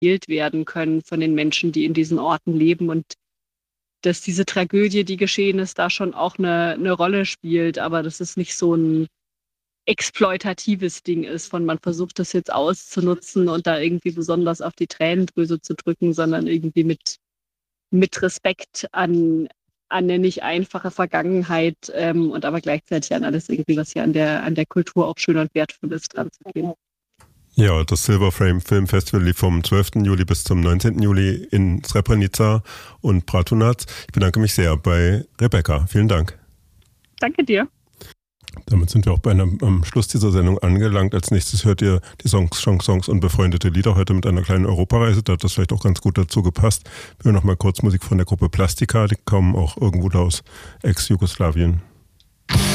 erzählt werden können von den Menschen, die in diesen Orten leben und dass diese Tragödie, die geschehen ist, da schon auch eine Rolle spielt, aber dass es nicht so ein exploitatives Ding ist, von man versucht das jetzt auszunutzen und da irgendwie besonders auf die Tränendrüse zu drücken, sondern irgendwie mit Respekt an eine nicht einfache Vergangenheit und aber gleichzeitig an alles irgendwie, was hier an der Kultur auch schön und wertvoll ist, dran zu gehen. Ja, das Silver Frame Film Festival lief vom 12. Juli bis zum 19. Juli in Srebrenica und Bratunac. Ich bedanke mich sehr bei Rebecca. Vielen Dank. Danke dir. Damit sind wir auch am Schluss dieser Sendung angelangt. Als nächstes hört ihr die Songs und befreundete Lieder, heute mit einer kleinen Europareise. Da hat das vielleicht auch ganz gut dazu gepasst. Wir hören noch mal kurz Musik von der Gruppe Plastika. Die kommen auch irgendwo aus Ex-Jugoslawien.